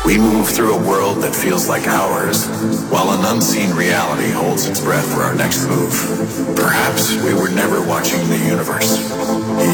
We move through a world that feels like ours, while an unseen reality holds its breath for our next move. Perhaps we were never watching the universe.